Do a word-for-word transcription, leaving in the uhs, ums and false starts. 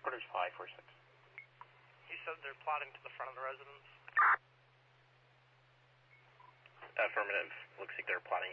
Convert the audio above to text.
headquarters five four six. He said they're plotting to the front of the residence. Affirmative. Looks like they're plotting